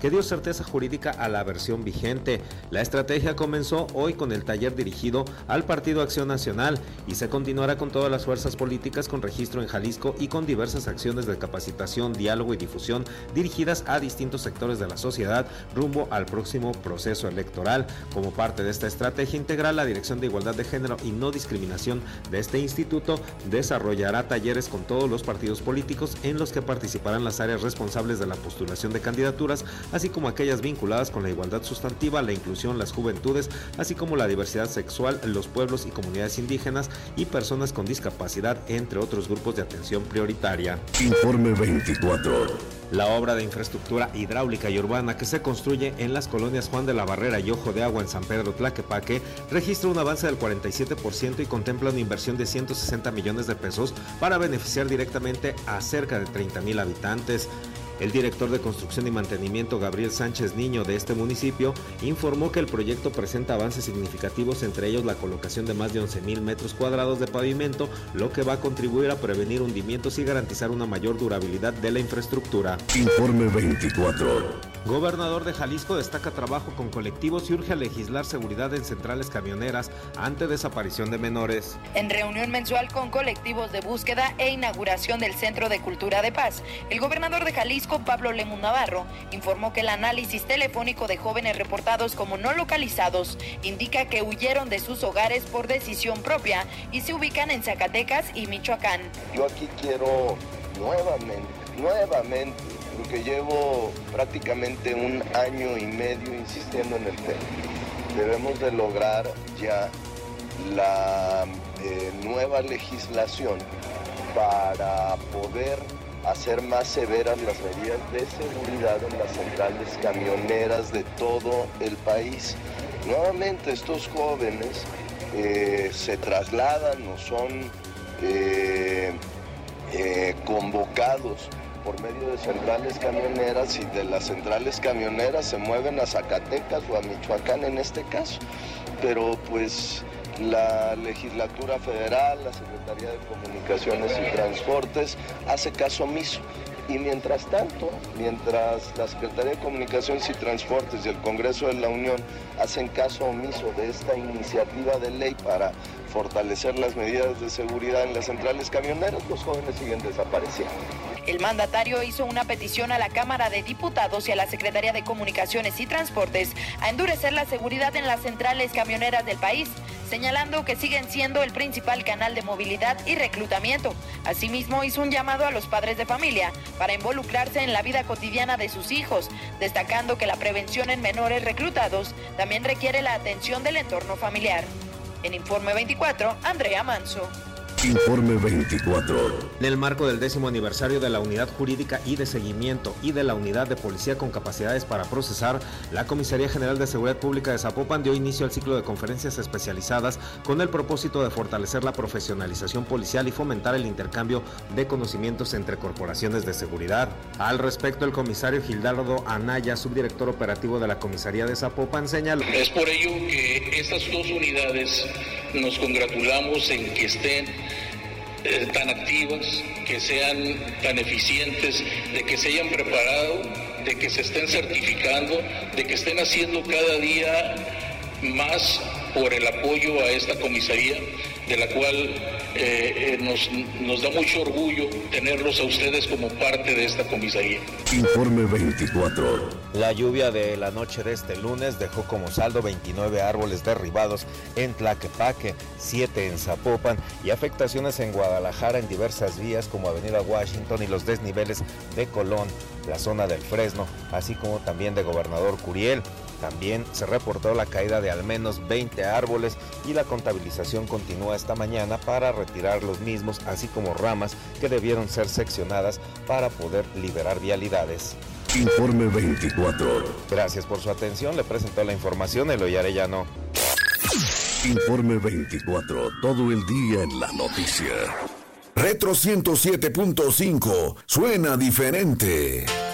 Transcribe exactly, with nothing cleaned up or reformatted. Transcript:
que dio certeza jurídica a la versión vigente. La estrategia comenzó hoy con el taller dirigido al Partido Acción Nacional y se continuará con todas las fuerzas políticas con registro en Jalisco y con diversas acciones de capacitación, diálogo y difusión dirigidas a distintos sectores de la sociedad rumbo al próximo proceso electoral. Como parte de esta estrategia integral, la Dirección de Igualdad de Género y No Discriminación de este instituto desarrollará talleres con todos los partidos políticos en los que participarán las áreas responsables de la postulación de candidaturas, así como aquellas vinculadas con la igualdad sustantiva, la inclusión, las juventudes, así como la diversidad sexual, los pueblos y comunidades indígenas y personas con discapacidad, entre otros grupos de atención prioritaria. Informe veinticuatro. La obra de infraestructura hidráulica y urbana que se construye en las colonias Juan de la Barrera y Ojo de Agua en San Pedro Tlaquepaque registra un avance del cuarenta y siete por ciento y contempla una inversión de ciento sesenta millones de pesos para beneficiar directamente a cerca de treinta mil habitantes. El director de Construcción y Mantenimiento, Gabriel Sánchez Niño, de este municipio, informó que el proyecto presenta avances significativos, entre ellos la colocación de más de once mil metros cuadrados de pavimento, lo que va a contribuir a prevenir hundimientos y garantizar una mayor durabilidad de la infraestructura. Informe veinticuatro. Gobernador de Jalisco destaca trabajo con colectivos y urge a legislar seguridad en centrales camioneras ante desaparición de menores. En reunión mensual con colectivos de búsqueda e inauguración del Centro de Cultura de Paz, el gobernador de Jalisco, Pablo Lemus Navarro, informó que el análisis telefónico de jóvenes reportados como no localizados indica que huyeron de sus hogares por decisión propia y se ubican en Zacatecas y Michoacán. Yo aquí quiero nuevamente, nuevamente, porque llevo prácticamente un año y medio insistiendo en el tema. Debemos de lograr ya la eh, nueva legislación para poder hacer más severas las medidas de seguridad en las centrales camioneras de todo el país. Nuevamente estos jóvenes eh, se trasladan o son eh, eh, convocados por medio de centrales camioneras y de las centrales camioneras se mueven a Zacatecas o a Michoacán en este caso. Pero pues la legislatura federal, la Secretaría de Comunicaciones y Transportes hace caso omiso. Y mientras tanto, mientras la Secretaría de Comunicaciones y Transportes y el Congreso de la Unión hacen caso omiso de esta iniciativa de ley para fortalecer las medidas de seguridad en las centrales camioneras, los jóvenes siguen desapareciendo. El mandatario hizo una petición a la Cámara de Diputados y a la Secretaría de Comunicaciones y Transportes a endurecer la seguridad en las centrales camioneras del país, señalando que siguen siendo el principal canal de movilidad y reclutamiento. Asimismo, hizo un llamado a los padres de familia para involucrarse en la vida cotidiana de sus hijos, destacando que la prevención en menores reclutados también requiere la atención del entorno familiar. En Informe veinticuatro, Andrea Manso. Informe veinticuatro. En el marco del décimo aniversario de la Unidad Jurídica y de Seguimiento y de la Unidad de Policía con Capacidades para Procesar, la Comisaría General de Seguridad Pública de Zapopan dio inicio al ciclo de conferencias especializadas con el propósito de fortalecer la profesionalización policial y fomentar el intercambio de conocimientos entre corporaciones de seguridad. Al respecto, el comisario Gildardo Anaya, subdirector operativo de la Comisaría de Zapopan, señaló: Es por ello que estas dos unidades nos congratulamos en que estén Eh, tan activas, que sean tan eficientes, de que se hayan preparado, de que se estén certificando, de que estén haciendo cada día más por el apoyo a esta comisaría, de la cual eh, eh, nos, nos da mucho orgullo tenerlos a ustedes como parte de esta comisaría. Informe veinticuatro. La lluvia de la noche de este lunes dejó como saldo veintinueve árboles derribados en Tlaquepaque, siete en Zapopan y afectaciones en Guadalajara en diversas vías como Avenida Washington y los desniveles de Colón, la zona del Fresno, así como también de Gobernador Curiel. También se reportó la caída de al menos veinte árboles y la contabilización continúa esta mañana para retirar los mismos, así como ramas que debieron ser seccionadas para poder liberar vialidades. Informe veinticuatro. Gracias por su atención, le presentó la información Eloy Arellano. Informe veinticuatro, todo el día en la noticia. Retro ciento siete punto cinco, suena diferente.